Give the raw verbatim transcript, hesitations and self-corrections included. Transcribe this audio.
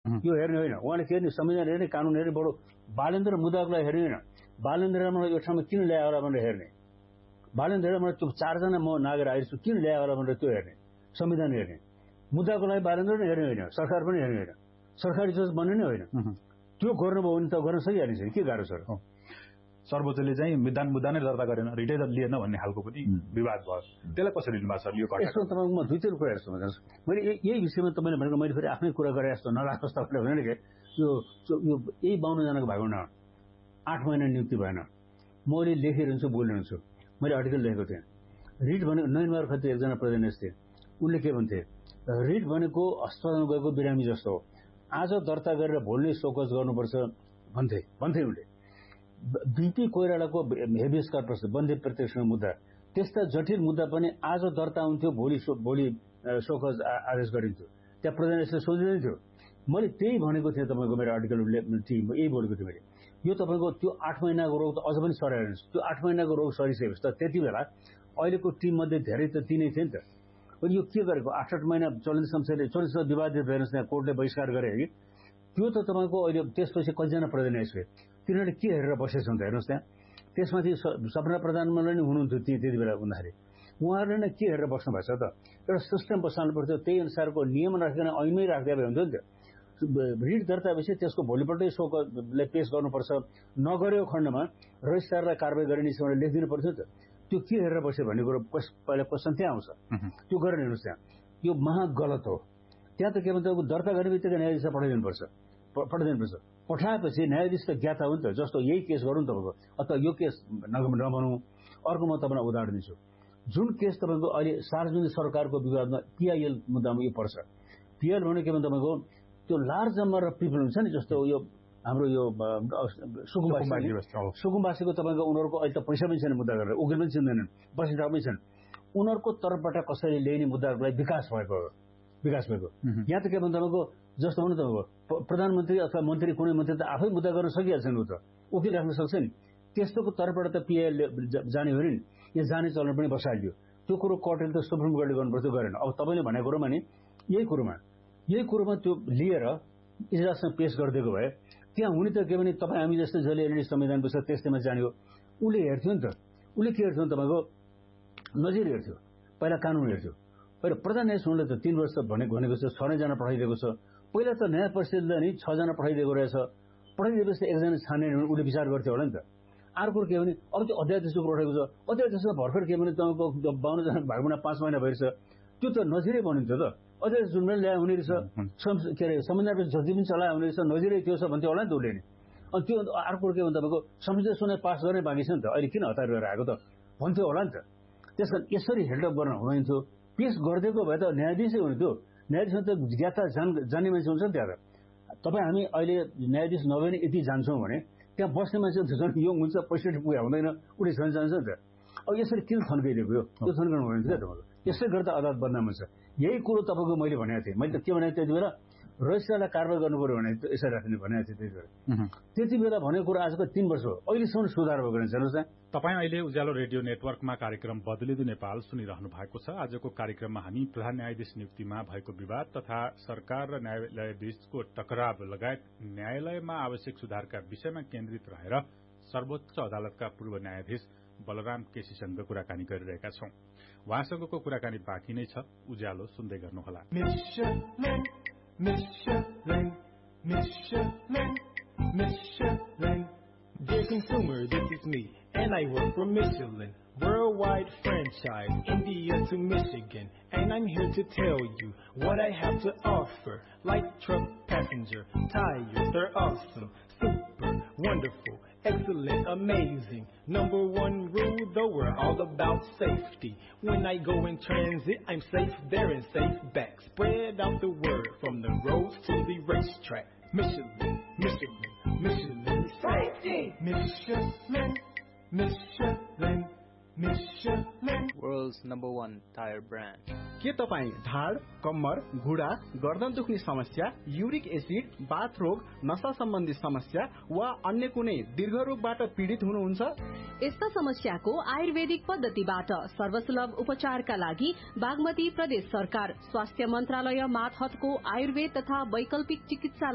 यो हेर्ने होइन, उहाँले के हेर्ने संविधान हेर्ने, कानुन हेर्ने, बडो बालेन्द्र मुद्दाको लागि हेर्ने होइन, बालेन्द्रलाई मलाई यो ठाउँमा किन ल्यायो होला भनेर हेर्ने, बालेन्द्रलाई मलाई त्यो चारजना म नागेर आइरहेको छु किन ल्यायो होला भनेर त्यो हेर्ने, संविधान हेर्ने, मुद्दाको लागि बालेन्द्र नै हेर्ने होइन, सरकार पनि हेर्ने होइन, सरकारी जज बन्ने नै होइन। त्यो गर्नुभयो भने त गर्न सकिहाल्ने छैन, के गाह्रो छ र। सर्वोच्चले चाहिँ विधान मुद्दा नै दर्ता गरेन, रिटै लिएन भन्ने खालको पनि विवाद भयो, त्यसलाई कसरी लिनुभएको छ यो घटना? यसमा तपाईँको म दुई तीन कुरा हेर्छु मैले, यही विषयमा तपाईँले भनेको मैले फेरि आफ्नै कुरा गरे जस्तो नलागोस् तपाईँले भने के यो यो यही बाउन्नजनाको भागमा आठ महिना नियुक्ति भएन, म अहिले लेखिरहन्छु बोलिरहन्छु, मैले आर्टिकल लेखेको थिएँ। रिट भनेको नयनबहादुर खत्री एकजना प्रतिनिधि थिए, उनले के भन्थे, रिट भनेको अस्पतालमा गएको बिरामी जस्तो हो, आज दर्ता गरेर भोलि सोकस गर्नुपर्छ भन्थे भन्थे उनले। बिपी कोइरालाको हेबियस कर्पस बन्दी प्रत्यक्षको मुद्दा, त्यस्ता जटिल मुद्दा पनि आज दर्ता हुन्थ्यो, भोलि भोलि सोकस आदेश गरिन्थ्यो, त्यहाँ प्रतिनिधिले सोधिँदैन थियो। मैले त्यही भनेको थिएँ तपाईँको मेरो आर्टिकल यही बोलेको थिएँ मैले, यो तपाईँको त्यो आठ महिनाको रोग त अझ पनि सराइरहन्छ, त्यो आठ महिनाको रोग सरिसकेपछि त त्यति बेला अहिलेको टिममध्ये धेरै त तिनै थिए नि त। अनि यो के गरेको आठ आठ महिना चलिने संसदले चलिन्छ विवादित हेर्नुहोस् त्यहाँ कोर्टले बहिष्कार गरे कि त्यो त तपाईँको अहिले त्यसपछि कतिजना प्रतिनिधि आइसक्यो, तिनीहरूले के हेरेर बसेछन् त हेर्नुहोस् त्यहाँ। त्यसमाथि सपना प्रधानमन्त्री नै हुनुहुन्थ्यो ती त्यति बेला भन्दाखेरि, उहाँहरूले नै के हेरेर बस्नु भएको छ त। एउटा सिस्टम बसाल्नु पर्थ्यो, त्यही अनुसारको नियम राखेर ऐनमै राख्दै भए हुन्थ्यो नि त। रिट दर्ता भएपछि त्यसको भोलिपल्टै सोकलाई पेश गर्नुपर्छ, नगरेको खण्डमा रजिस्ट्रारलाई कारवाही गरिने भनेर लेखिदिनु पर्थ्यो नि त। त्यो के हेरेर बस्यो भन्ने कुरो पहिला क्वेसन त्यहाँ आउँछ, त्यो गरेर हेर्नुहोस् त्यहाँ यो महा गलत हो। त्यहाँ त के भन्छ दर्ता गर्ने बित्तिकै न्यायाधीशलाई पठाइदिनुपर्छ, पठाइदिनुपर्छ पठाएपछि न्यायाधीश त ज्ञाता हो नि त, जस्तो यही केस गरौँ तपाईँको अथवा यो केस नबनौँ। अर्को म तपाईँलाई उदाहरण दिन्छु, जुन केस तपाईँको अहिले सार्वजनिक सरकारको विवादमा पिआइएल मुद्दामा यो पर्छ। पिआइएल भने के भन्छ तपाईँको त्यो लार्ज नम्बर अफ पिपल हुन्छ नि, जस्तो यो हाम्रो यो सुकुम्बासी सुकुम्बासीको तपाईँको उनीहरूको अहिले त पैसा पनि छैन मुद्दा गरेर, उकिल पनि चिन्दैनन्, बस्ने ठाउँ पनि छैन, उनीहरूको तर्फबाट कसैले ल्याइने मुद्दाहरूलाई विकास भएको विकास भएको यहाँ त के भन्छ तपाईँको जस्तो भन्नु तपाईँको प्रधानमन्त्री अथवा मन्त्री कुनै मन्त्री त आफै मुद्दा गर्न सकिहाल्छ नि, ऊ त उकिल राख्न सक्छ नि, त्यस्तोको तर्फबाट त पिआइएल जाने हो नि, यहाँ जाने चलन पनि बसालिदियो। त्यो कुरो कोर्टले त सुप्रिम कोर्टले गर्नुपर्छ, गरेन। अब तपाईँले भनेको कुरोमा नि यही कुरोमा यही कुरोमा त्यो लिएर इजलासमा पेश गरिदिएको भए त्यहाँ हुने त के भने तपाईँ हामी जस्तै जसले एलडी संविधान पुस्तक त्यस्तैमा जान्यो, उसले हेर्थ्यो नि त। उसले के हेर्थ्यो तपाईँको नजिर हेर्थ्यो, पहिला कानुन हेर्थ्यो। पहिला प्रधान न्यायाधीश हुनुले त तीन वर्ष भनेको भनेको छ, छ नैजना पठाइदिएको छ। पहिला त न्याय परिषदले नि छजना पठाइदिएको रहेछ, पठाइदिएपछि एकजना छान्ने उसले विचार गर्थ्यो होला नि त। अर्को के भने अब त्यो अध्यादेशको उठाएको छ, अध्यादेशमा भर्खर के भने तपाईँको बाउन्नजना भागमा पाँच महिना भइरहेछ, त्यो त नजिरै बनिन्थ्यो त। अध्यादेश जुन पनि ल्याए हुने रहेछ, के अरे संविधानको जति पनि चलाए हुने रहेछ, नजिरै त्यो छ भन्थ्यो होला नि त उसले नि। अनि त्यो अर्को के भने तपाईँको संसदीय चुनाव पास गर्ने बाँकी छ नि त, अहिले किन हतार गरेर आएको त भन्थ्यो होला नि त। त्यस कारण यसरी हेल्डअप गर्न हुँदैनथ्यो, पेश गरिदिएको भए त न्यायाधीशै हुन्थ्यो। न्यायाधीशमा त ज्ञाता जान जान्ने मान्छे हुन्छ नि त्यहाँ त। तपाईँ हामी अहिले न्यायाधीश नभए नि यति जान्छौँ भने त्यहाँ बस्ने मान्छे झन् यो हुन्छ, पैँसठी पुगे हुँदैन, उसले झन् जान्छ नि त। अब यसरी किन थन्काइदिएको यो त्यो थन्काउनु हुँदैन थियो तपाईँको, यसै गर्दा अदालत बदनाम हुन्छ। यही कुरो तपाईँको मैले भनेको थिएँ, मैले त के भनेको त्यति बेला रजिस्ट्रारलाई कारवाही गर्नु पऱ्यो भने यसरी राख्ने भनेको थिएँ त्यति बेला। त्यति बेला भनेको कुरो आजको तीन वर्ष हो, अहिलेसम्म सुधार भएको रहेछ। हेर्नुहोस् न, तपाईँ अहिले उज्यालो रेडियो नेटवर्कमा कार्यक्रम बदलिँदो नेपाल सुनिरहनु भएको छ। आजको कार्यक्रममा हामी प्रधान न्यायाधीश नियुक्तिमा भएको विवाद तथा सरकार र न्यायालय बीचको टकराव लगायत न्यायालयमा आवश्यक सुधारका विषयमा केन्द्रित रहेर सर्वोच्च अदालतका पूर्व न्यायाधीश बलराम केसीसँग कुराकानी गरिरहेका छौं। उहाँसँगको कुराकानी बाँकी नै छ, उज्यालो सुन्दै गर्नुहोला। Michelin, Michelin, Michelin, Michelin. Dear consumer, this is me, and I work for Michelin. Worldwide franchise, India to Michigan. And I'm here to tell you what I have to offer. Light truck passenger, tires, they're awesome. Super, wonderful, excellent, amazing. Number one rule, though, we're all about safety. When I go in transit, I'm safe there and safe back. Spread out the word from the roads to the racetrack. Michelin, Michelin, Michelin, safety. Michelin, Michelin, Michelin. World's number one tire brand. के तपाईँ ढाड, कम्मर, घुँडा, गर्दन दुख्ने समस्या, uric acid, बाथ रोग, नशा सम्बन्धी समस्या वा अन्य कुनै दीर्घ रोगबाट पीड़ित हुनुहुन्छ? यस्ता समस्याको आयुर्वेदिक पद्धतिबाट सर्वसुलभ उपचारका लागि बागमती प्रदेश सरकार स्वास्थ्य मन्त्रालय मातहतको आयुर्वेद तथा वैकल्पिक चिकित्सा